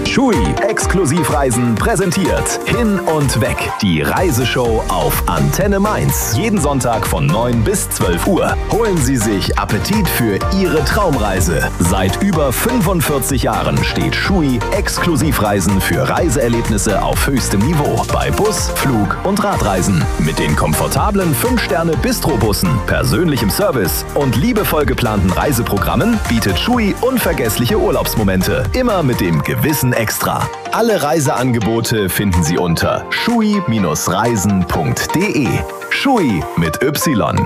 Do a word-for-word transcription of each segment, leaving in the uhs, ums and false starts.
Schui Exklusivreisen präsentiert Hin und Weg, die Reiseshow auf Antenne Mainz. Jeden Sonntag von neun bis zwölf Uhr. Holen Sie sich Appetit für Ihre Traumreise. Seit über fünfundvierzig Jahren steht Schui Exklusivreisen für Reiseerlebnisse auf höchstem Niveau. Bei Bus, Flug und Radreisen. Mit den komfortablen fünf Sterne Bistro-Bussen, persönlichem Service und liebevoll geplanten Reiseprogrammen bietet Schui unvergessliche Urlaubsmomente. Immer mit dem gewissen Extra. Alle Reiseangebote finden Sie unter schui Reisen punkt de. Schui mit Y.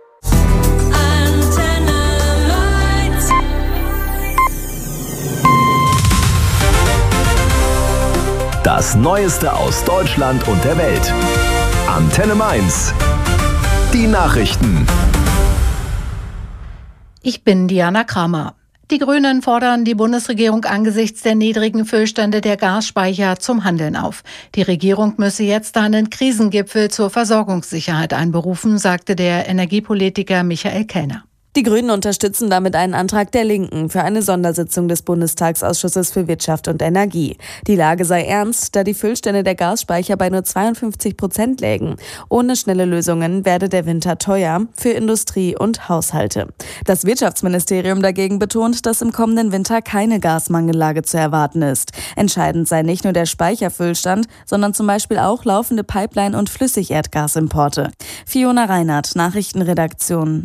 Das Neueste aus Deutschland und der Welt. Antenne Mainz. Die Nachrichten. Ich bin Diana Kramer. Die Grünen fordern die Bundesregierung angesichts der niedrigen Füllstände der Gasspeicher zum Handeln auf. Die Regierung müsse jetzt einen Krisengipfel zur Versorgungssicherheit einberufen, sagte der Energiepolitiker Michael Kellner. Die Grünen unterstützen damit einen Antrag der Linken für eine Sondersitzung des Bundestagsausschusses für Wirtschaft und Energie. Die Lage sei ernst, da die Füllstände der Gasspeicher bei nur zweiundfünfzig Prozent lägen. Ohne schnelle Lösungen werde der Winter teuer für Industrie und Haushalte. Das Wirtschaftsministerium dagegen betont, dass im kommenden Winter keine Gasmangellage zu erwarten ist. Entscheidend sei nicht nur der Speicherfüllstand, sondern zum Beispiel auch laufende Pipeline- und Flüssigerdgasimporte. Fiona Reinhardt, Nachrichtenredaktion.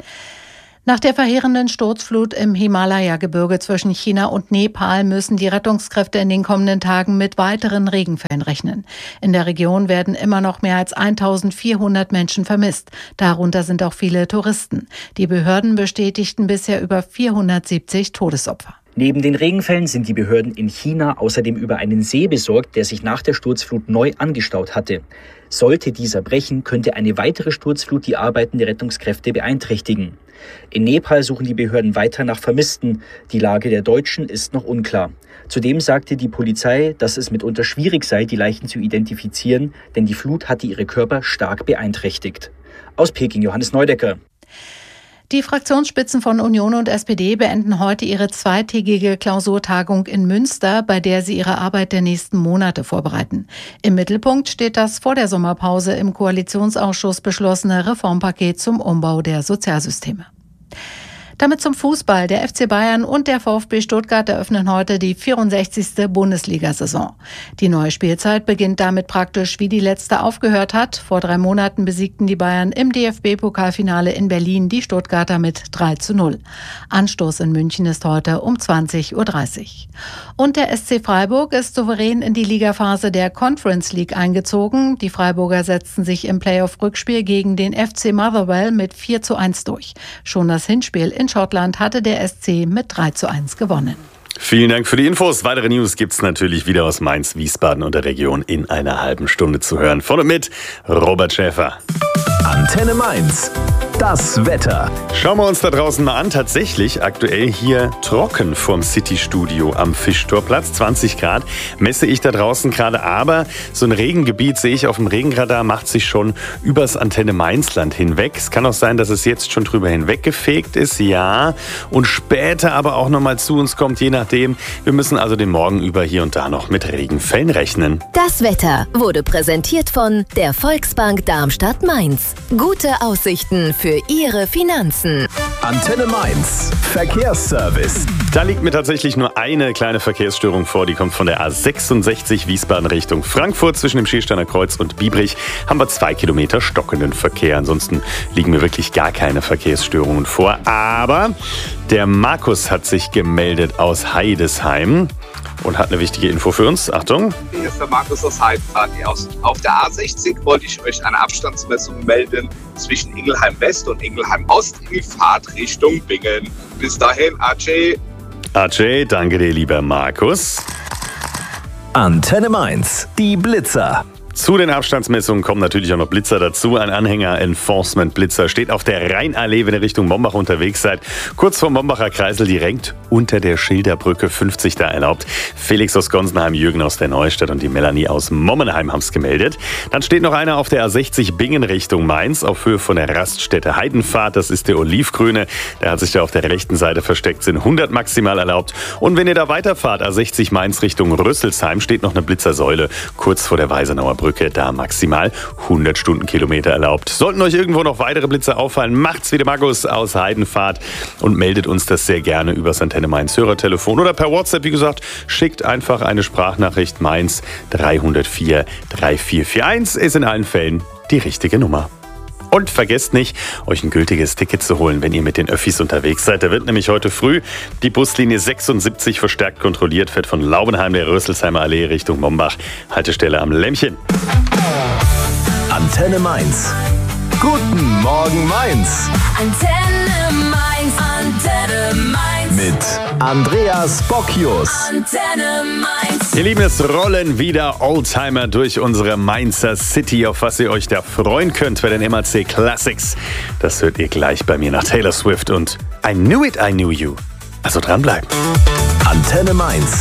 Nach der verheerenden Sturzflut im Himalaya-Gebirge zwischen China und Nepal müssen die Rettungskräfte in den kommenden Tagen mit weiteren Regenfällen rechnen. In der Region werden immer noch mehr als eintausendvierhundert Menschen vermisst. Darunter sind auch viele Touristen. Die Behörden bestätigten bisher über vierhundertsiebzig Todesopfer. Neben den Regenfällen sind die Behörden in China außerdem über einen See besorgt, der sich nach der Sturzflut neu angestaut hatte. Sollte dieser brechen, könnte eine weitere Sturzflut die Arbeiten der Rettungskräfte beeinträchtigen. In Nepal suchen die Behörden weiter nach Vermissten. Die Lage der Deutschen ist noch unklar. Zudem sagte die Polizei, dass es mitunter schwierig sei, die Leichen zu identifizieren, denn die Flut hatte ihre Körper stark beeinträchtigt. Aus Peking Johannes Neudecker. Die Fraktionsspitzen von Union und S P D beenden heute ihre zweitägige Klausurtagung in Münster, bei der sie ihre Arbeit der nächsten Monate vorbereiten. Im Mittelpunkt steht das vor der Sommerpause im Koalitionsausschuss beschlossene Reformpaket zum Umbau der Sozialsysteme. Damit zum Fußball. Der F C Bayern und der VfB Stuttgart eröffnen heute die vierundsechzigste Bundesliga-Saison. Die neue Spielzeit beginnt damit praktisch, wie die letzte aufgehört hat. Vor drei Monaten besiegten die Bayern im D F B-Pokalfinale in Berlin die Stuttgarter mit drei zu null. Anstoß in München ist heute um zwanzig Uhr dreißig. Und der S C Freiburg ist souverän in die Ligaphase der Conference League eingezogen. Die Freiburger setzten sich im Playoff-Rückspiel gegen den F C Motherwell mit vier zu eins durch. Schon das Hinspiel in Schottland hatte der S C mit drei zu eins gewonnen. Vielen Dank für die Infos. Weitere News gibt's natürlich wieder aus Mainz, Wiesbaden und der Region in einer halben Stunde zu hören. Von und mit Robert Schäfer. Antenne Mainz. Das Wetter. Schauen wir uns da draußen mal an. Tatsächlich aktuell hier trocken vorm City-Studio am Fischtorplatz. zwanzig Grad messe ich da draußen gerade. Aber so ein Regengebiet sehe ich auf dem Regenradar, macht sich schon übers Antenne Mainzland hinweg. Es kann auch sein, dass es jetzt schon drüber hinweggefegt ist. Ja. Und später aber auch nochmal zu uns kommt, je nachdem. Wir müssen also den Morgen über hier und da noch mit Regenfällen rechnen. Das Wetter wurde präsentiert von der Volksbank Darmstadt-Mainz. Gute Aussichten für Ihre Finanzen. Antenne Mainz. Verkehrsservice. Da liegt mir tatsächlich nur eine kleine Verkehrsstörung vor. Die kommt von der A sechsundsechzig Wiesbaden Richtung Frankfurt. Zwischen dem Schiersteiner Kreuz und Biebrich haben wir zwei Kilometer stockenden Verkehr. Ansonsten liegen mir wirklich gar keine Verkehrsstörungen vor. Aber der Markus hat sich gemeldet aus Heidesheim und hat eine wichtige Info für uns. Achtung. Hier ist der Markus aus Heidesheim. Auf der A sechzig wollte ich euch eine Abstandsmessung melden zwischen Ingelheim West und Ingelheim Ost in Fahrt Richtung Bingen. Bis dahin, Ajay. Ajay, danke dir, lieber Markus. Antenne Mainz. Die Blitzer. Zu den Abstandsmessungen kommen natürlich auch noch Blitzer dazu. Ein Anhänger-Enforcement-Blitzer steht auf der Rheinallee, wenn ihr Richtung Mombach unterwegs seid. Kurz vom Mombacher Kreisel direkt unter der Schilderbrücke fünfzig da erlaubt. Felix aus Gonsenheim, Jürgen aus der Neustadt und die Melanie aus Mommenheim haben es gemeldet. Dann steht noch einer auf der A sechzig Bingen Richtung Mainz auf Höhe von der Raststätte Heidenpfad. Das ist der Olivgrüne. Der hat sich da auf der rechten Seite versteckt, sind hundert maximal erlaubt. Und wenn ihr da weiterfahrt, A sechzig Mainz Richtung Rüsselsheim, steht noch eine Blitzersäule kurz vor der Weisenauer Brücke. Da maximal hundert Stundenkilometer erlaubt. Sollten euch irgendwo noch weitere Blitzer auffallen, macht's wie der Markus aus Heidenpfad und meldet uns das sehr gerne übers Antenne Mainz Hörertelefon oder per WhatsApp. Wie gesagt, schickt einfach eine Sprachnachricht. Mainz drei null vier drei vier vier eins ist in allen Fällen die richtige Nummer. Und vergesst nicht, euch ein gültiges Ticket zu holen, wenn ihr mit den Öffis unterwegs seid. Da wird nämlich heute früh die Buslinie sechsundsiebzig verstärkt kontrolliert, fährt von Laubenheim der Rösselsheimer Allee Richtung Mombach. Haltestelle am Lämmchen. Antenne Mainz. Guten Morgen Mainz. Antenne Mainz. Antenne Mainz. Mit Andreas Bocchius. Antenne Mainz. Ihr Lieben, es rollen wieder Oldtimer durch unsere Mainzer City. Auf was ihr euch da freuen könnt bei den M A C Classics, das hört ihr gleich bei mir nach Taylor Swift und I Knew It, I Knew You. Also dranbleiben. Antenne Mainz.